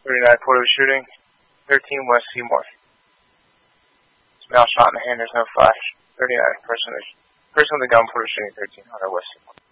39, report of a shooting. 13 West Seymour. It's male shot in the hand, there's no flash. 39, person with a gun, report of shooting. 13 Hunter West Seymour.